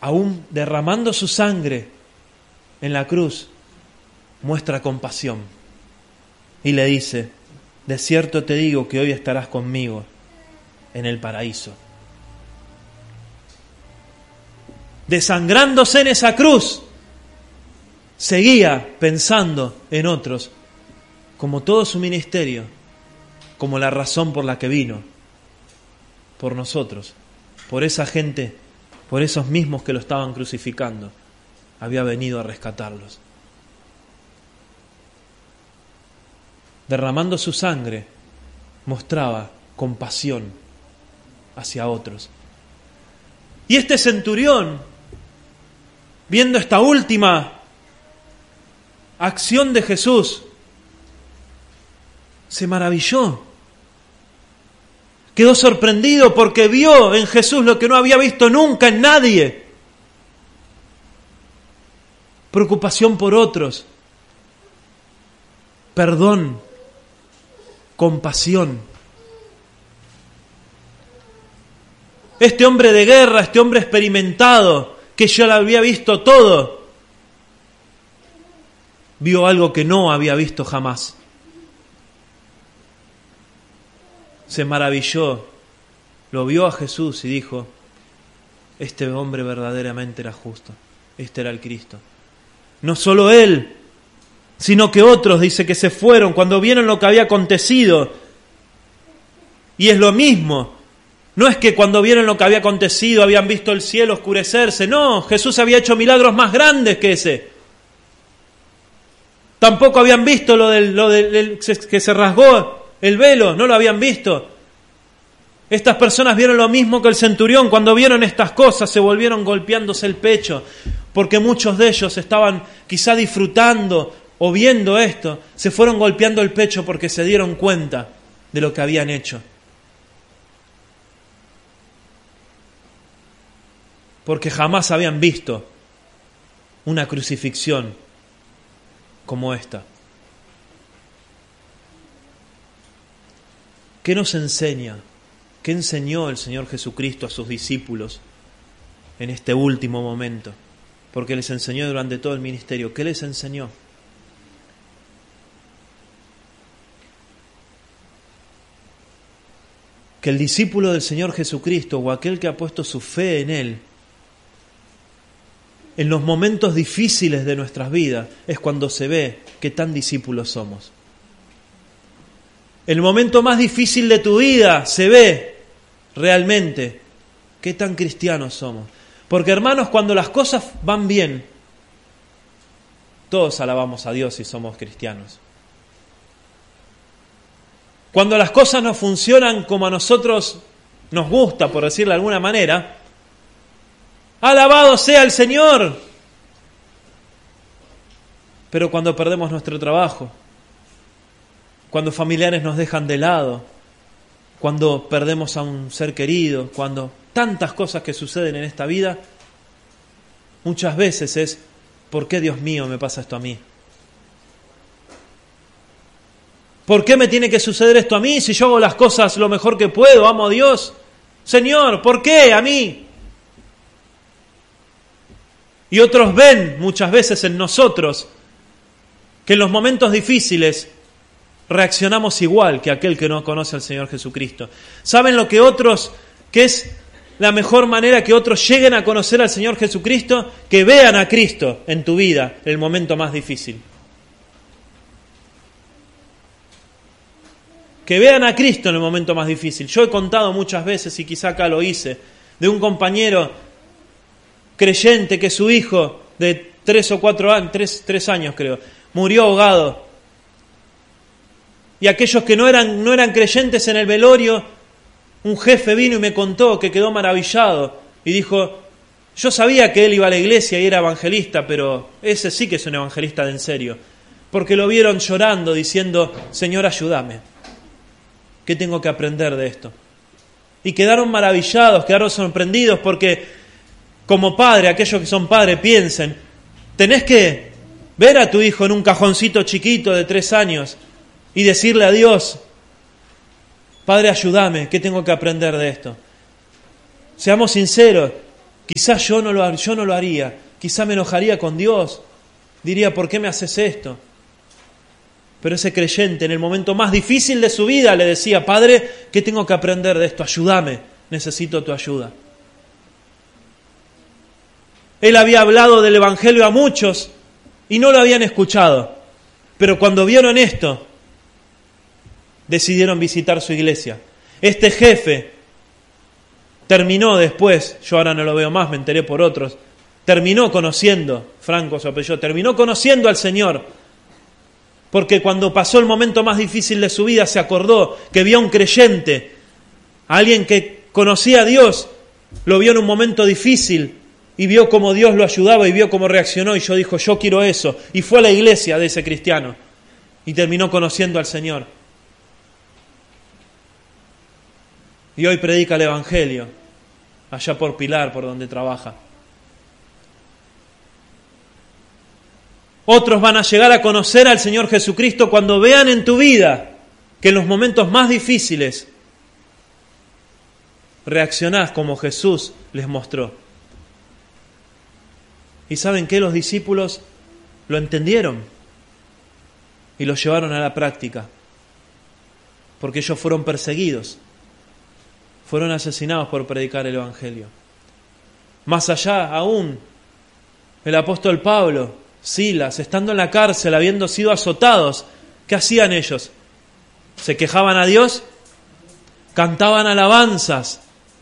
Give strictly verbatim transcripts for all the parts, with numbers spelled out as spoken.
aún derramando su sangre en la cruz, muestra compasión y le dice: de cierto te digo que hoy estarás conmigo en el paraíso. Desangrándose en esa cruz, seguía pensando en otros, como todo su ministerio, como la razón por la que vino, por nosotros, por esa gente, por esos mismos que lo estaban crucificando, había venido a rescatarlos. Derramando su sangre, mostraba compasión hacia otros. Y este centurión, viendo esta última acción de Jesús, se maravilló. Quedó sorprendido porque vio en Jesús lo que no había visto nunca en nadie. Preocupación por otros, perdón, compasión. Este hombre de guerra, este hombre experimentado, que ya lo había visto todo, vio algo que no había visto jamás. Se maravilló, lo vio a Jesús y dijo: este hombre verdaderamente era justo, este era el Cristo. No solo él, sino que otros, dice, que se fueron cuando vieron lo que había acontecido. Y es lo mismo. No es que cuando vieron lo que había acontecido habían visto el cielo oscurecerse. No, Jesús había hecho milagros más grandes que ese. Tampoco habían visto lo del, lo del que se rasgó el velo, no lo habían visto. Estas personas vieron lo mismo que el centurión. Cuando vieron estas cosas se volvieron golpeándose el pecho, porque muchos de ellos estaban quizá disfrutando o viendo esto, se fueron golpeando el pecho porque se dieron cuenta de lo que habían hecho. Porque jamás habían visto una crucifixión como esta. ¿Qué nos enseña? ¿Qué enseñó el Señor Jesucristo a sus discípulos en este último momento? Porque les enseñó durante todo el ministerio. ¿Qué les enseñó? Que el discípulo del Señor Jesucristo, o aquel que ha puesto su fe en Él, en los momentos difíciles de nuestras vidas, es cuando se ve qué tan discípulos somos. El momento más difícil de tu vida se ve realmente qué tan cristianos somos. Porque, hermanos, cuando las cosas van bien, todos alabamos a Dios y somos cristianos. Cuando las cosas no funcionan como a nosotros nos gusta, por decirlo de alguna manera, ¡alabado sea el Señor! Pero cuando perdemos nuestro trabajo, cuando familiares nos dejan de lado, cuando perdemos a un ser querido, cuando tantas cosas que suceden en esta vida, muchas veces es: ¿por qué, Dios mío, me pasa esto a mí? ¿Por qué me tiene que suceder esto a mí si yo hago las cosas lo mejor que puedo, amo a Dios? Señor, ¿por qué a mí? Y otros ven muchas veces en nosotros que en los momentos difíciles reaccionamos igual que aquel que no conoce al Señor Jesucristo. ¿Saben lo que otros, que es la mejor manera que otros lleguen a conocer al Señor Jesucristo? Que vean a Cristo en tu vida en el momento más difícil. Que vean a Cristo en el momento más difícil. Yo he contado muchas veces, y quizá acá lo hice, de un compañero creyente que su hijo de tres o cuatro años, tres, tres años creo, murió ahogado. Y aquellos que no eran, no eran creyentes en el velorio, un jefe vino y me contó que quedó maravillado y dijo: yo sabía que él iba a la iglesia y era evangelista, pero ese sí que es un evangelista de en serio, porque lo vieron llorando diciendo: Señor, ayúdame. ¿Qué tengo que aprender de esto? Y quedaron maravillados, quedaron sorprendidos, porque como padre, aquellos que son padres piensen, tenés que ver a tu hijo en un cajoncito chiquito de tres años y decirle a Dios: Padre, ayúdame, ¿qué tengo que aprender de esto? Seamos sinceros, Quizás yo no lo, yo no lo haría, quizás me enojaría con Dios, diría, ¿por qué me haces esto? Pero ese creyente en el momento más difícil de su vida le decía, Padre, ¿qué tengo que aprender de esto? Ayúdame, necesito tu ayuda. Él había hablado del Evangelio a muchos y no lo habían escuchado, pero cuando vieron esto, decidieron visitar su iglesia. Este jefe terminó después, yo ahora no lo veo más, me enteré por otros, terminó conociendo, Franco su apellido, terminó conociendo al Señor, porque cuando pasó el momento más difícil de su vida se acordó que vio a un creyente, a alguien que conocía a Dios, lo vio en un momento difícil y vio cómo Dios lo ayudaba y vio cómo reaccionó y yo dijo, yo quiero eso, y fue a la iglesia de ese cristiano y terminó conociendo al Señor. Y hoy predica el Evangelio, allá por Pilar, por donde trabaja. Otros van a llegar a conocer al Señor Jesucristo cuando vean en tu vida que en los momentos más difíciles reaccionás como Jesús les mostró. ¿Y saben qué? Los discípulos lo entendieron y lo llevaron a la práctica, porque ellos fueron perseguidos. Fueron asesinados por predicar el Evangelio. Más allá aún, el apóstol Pablo, Silas, estando en la cárcel, habiendo sido azotados, ¿qué hacían ellos? ¿Se quejaban a Dios? Cantaban alabanzas,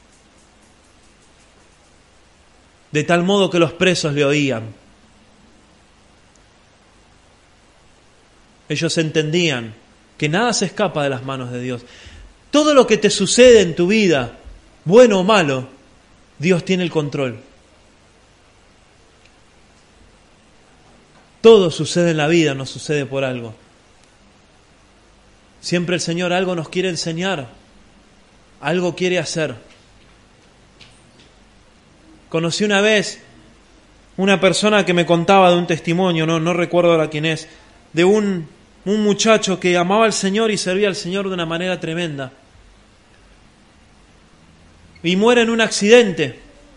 de tal modo que los presos le oían. Ellos entendían que nada se escapa de las manos de Dios. Todo lo que te sucede en tu vida, bueno o malo, Dios tiene el control. Todo sucede en la vida, nos sucede por algo. Siempre el Señor algo nos quiere enseñar, algo quiere hacer. Conocí una vez una persona que me contaba de un testimonio, no, no recuerdo ahora quién es, de un, un muchacho que amaba al Señor y servía al Señor de una manera tremenda. Y muere en un accidente.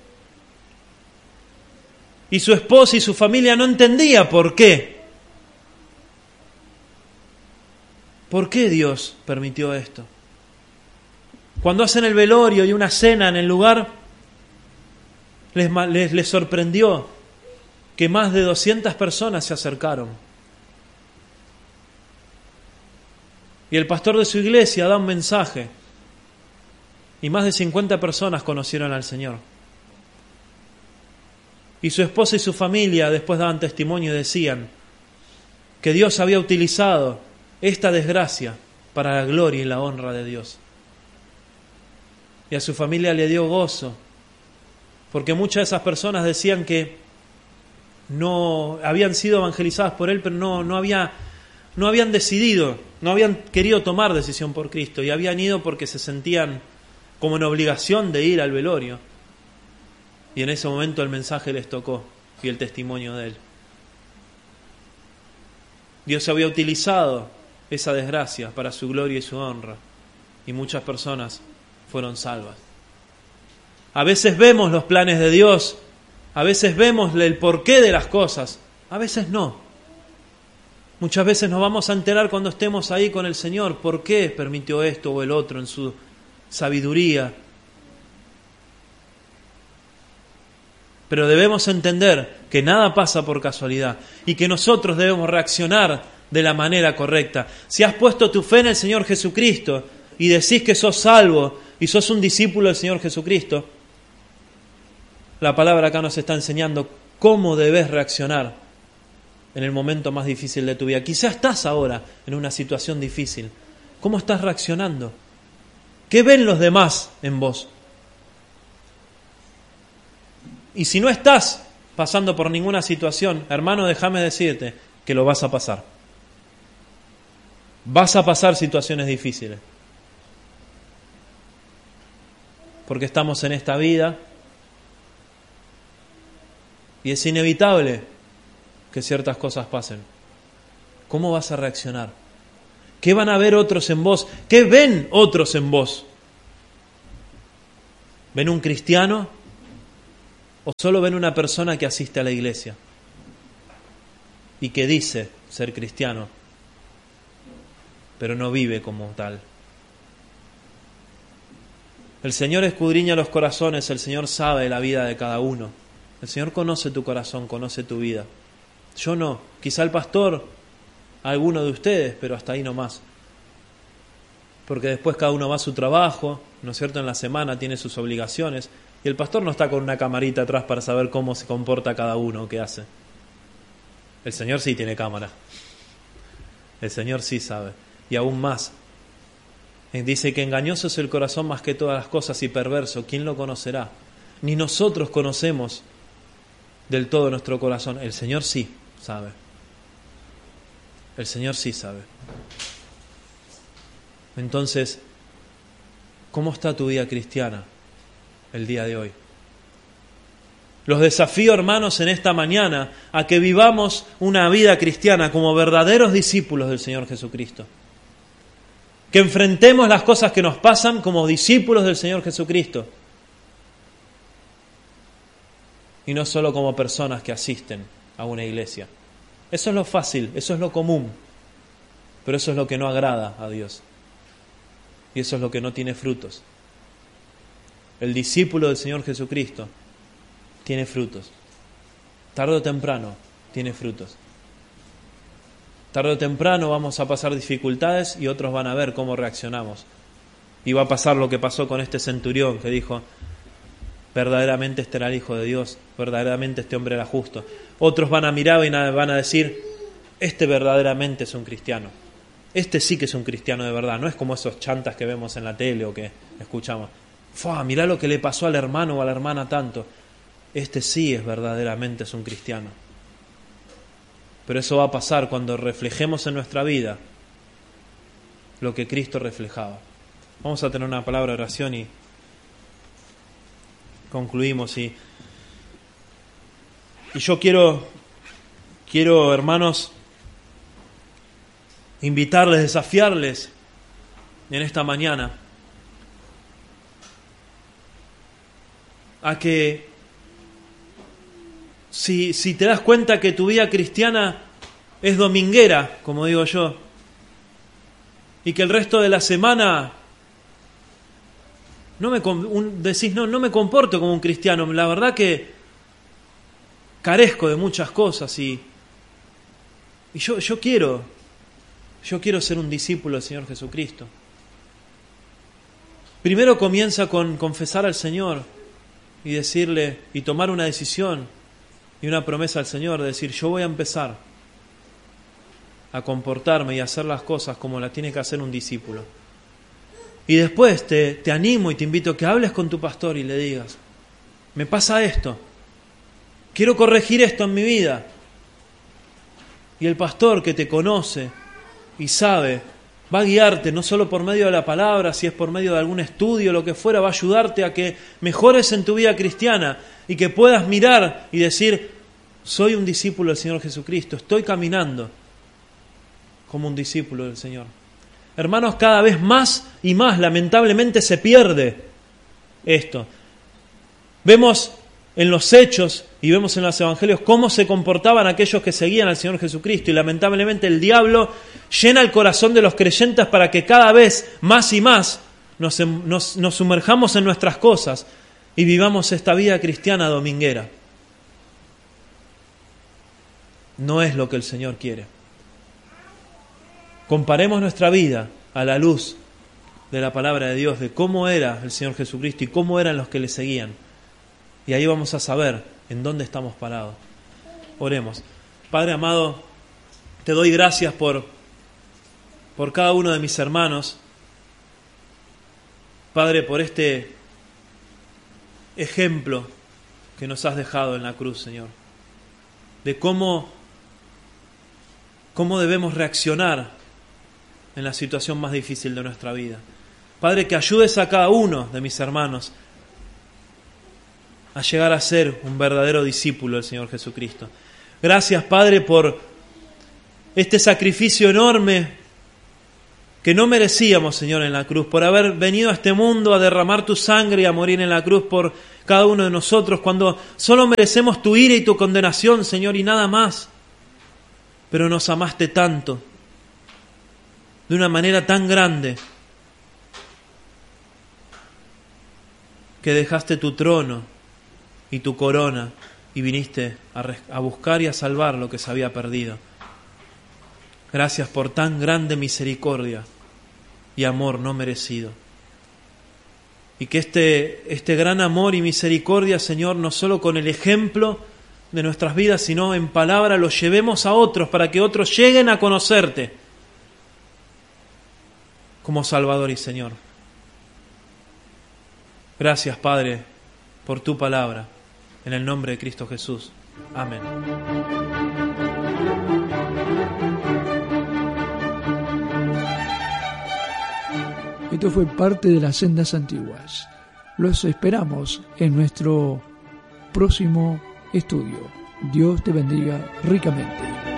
Y su esposa y su familia no entendía por qué. ¿Por qué Dios permitió esto? Cuando hacen el velorio y una cena en el lugar, les, les, les sorprendió que más de doscientas personas se acercaron. Y el pastor de su iglesia da un mensaje. Y más de cincuenta personas conocieron al Señor. Y su esposa y su familia después daban testimonio y decían que Dios había utilizado esta desgracia para la gloria y la honra de Dios. Y a su familia le dio gozo, porque muchas de esas personas decían que no habían sido evangelizadas por él, pero no, no, había, no habían decidido, no habían querido tomar decisión por Cristo, y habían ido porque se sentían como en obligación de ir al velorio. Y en ese momento el mensaje les tocó y el testimonio de él. Dios había utilizado esa desgracia para su gloria y su honra, y muchas personas fueron salvas. A veces vemos los planes de Dios, a veces vemos el porqué de las cosas, a veces no. Muchas veces nos vamos a enterar cuando estemos ahí con el Señor, por qué permitió esto o el otro en su sabiduría. Pero debemos entender que nada pasa por casualidad y que nosotros debemos reaccionar de la manera correcta. Si has puesto tu fe en el Señor Jesucristo y decís que sos salvo y sos un discípulo del Señor Jesucristo, la palabra acá nos está enseñando cómo debes reaccionar en el momento más difícil de tu vida. Quizás estás ahora en una situación difícil. ¿Cómo estás reaccionando? ¿Qué ven los demás en vos? Y si no estás pasando por ninguna situación, hermano, déjame decirte que lo vas a pasar. Vas a pasar situaciones difíciles. Porque estamos en esta vida y es inevitable que ciertas cosas pasen. ¿Cómo vas a reaccionar? ¿Qué van a ver otros en vos? ¿Qué ven otros en vos? ¿Ven un cristiano ¿O solo ven una persona que asiste a la iglesia y que dice ser cristiano, pero no vive como tal? El Señor escudriña los corazones, el Señor sabe la vida de cada uno. El Señor conoce tu corazón, conoce tu vida. Yo no, quizá el pastor, alguno de ustedes, pero hasta ahí nomás. Porque después cada uno va a su trabajo, ¿no es cierto? En la semana tiene sus obligaciones. Y el pastor no está con una camarita atrás para saber cómo se comporta cada uno, qué hace. El Señor sí tiene cámara. El Señor sí sabe. Y aún más. Dice que engañoso es el corazón más que todas las cosas y perverso. ¿Quién lo conocerá? Ni nosotros conocemos del todo nuestro corazón. El Señor sí sabe. El Señor sí sabe. Entonces, ¿cómo está tu vida cristiana el día de hoy? Los desafío, hermanos, en esta mañana a que vivamos una vida cristiana como verdaderos discípulos del Señor Jesucristo. Que enfrentemos las cosas que nos pasan como discípulos del Señor Jesucristo. Y no solo como personas que asisten a una iglesia. Eso es lo fácil, eso es lo común. Pero eso es lo que no agrada a Dios. Y eso es lo que no tiene frutos. El discípulo del Señor Jesucristo tiene frutos. Tarde o temprano tiene frutos. Tarde o temprano vamos a pasar dificultades y otros van a ver cómo reaccionamos. Y va a pasar lo que pasó con este centurión que dijo, verdaderamente este era el Hijo de Dios, verdaderamente este hombre era justo. Otros van a mirar y van a decir, este verdaderamente es un cristiano. Este sí que es un cristiano de verdad, no es como esos chantas que vemos en la tele o que escuchamos. ¡Fua! Mirá lo que le pasó al hermano o a la hermana tanto. Este sí es verdaderamente es un cristiano. Pero eso va a pasar cuando reflejemos en nuestra vida lo que Cristo reflejaba. Vamos a tener una palabra de oración y concluimos. Y, y yo quiero, quiero, hermanos, invitarles, desafiarles en esta mañana a que si, si te das cuenta que tu vida cristiana es dominguera, como digo yo, y que el resto de la semana no me un, decís, no, no me comporto como un cristiano, la verdad que carezco de muchas cosas y, y yo, yo quiero Yo quiero ser un discípulo del Señor Jesucristo. Primero comienza con confesar al Señor y decirle, y tomar una decisión y una promesa al Señor, de decir, yo voy a empezar a comportarme y a hacer las cosas como las tiene que hacer un discípulo. Y después te, te animo y te invito a que hables con tu pastor y le digas, me pasa esto, quiero corregir esto en mi vida. Y el pastor que te conoce y sabe, va a guiarte no solo por medio de la palabra, si es por medio de algún estudio, lo que fuera, va a ayudarte a que mejores en tu vida cristiana y que puedas mirar y decir, soy un discípulo del Señor Jesucristo, estoy caminando como un discípulo del Señor. Hermanos, cada vez más y más lamentablemente se pierde esto. Vemos en los hechos y vemos en los evangelios cómo se comportaban aquellos que seguían al Señor Jesucristo, y lamentablemente el diablo llena el corazón de los creyentes para que cada vez más y más nos, nos, nos sumerjamos en nuestras cosas y vivamos esta vida cristiana dominguera. No es lo que el Señor quiere. Comparemos nuestra vida a la luz de la palabra de Dios, de cómo era el Señor Jesucristo y cómo eran los que le seguían. Y ahí vamos a saber en dónde estamos parados. Oremos. Padre amado, te doy gracias por, por cada uno de mis hermanos. Padre, por este ejemplo que nos has dejado en la cruz, Señor. De cómo, cómo debemos reaccionar en la situación más difícil de nuestra vida. Padre, que ayudes a cada uno de mis hermanos a llegar a ser un verdadero discípulo del Señor Jesucristo. Gracias, Padre, por este sacrificio enorme que no merecíamos, Señor, en la cruz, por haber venido a este mundo a derramar tu sangre y a morir en la cruz, por cada uno de nosotros, cuando solo merecemos tu ira y tu condenación, Señor, y nada más. Pero nos amaste tanto, de una manera tan grande, que dejaste tu trono y tu corona y viniste a, res- a buscar y a salvar lo que se había perdido. Gracias por tan grande misericordia y amor no merecido. Y que este, este gran amor y misericordia, Señor, no solo con el ejemplo de nuestras vidas, sino en palabra, lo llevemos a otros para que otros lleguen a conocerte como Salvador y Señor. Gracias, Padre, por tu palabra. En el nombre de Cristo Jesús. Amén. Esto fue parte de las Sendas Antiguas. Los esperamos en nuestro próximo estudio. Dios te bendiga ricamente.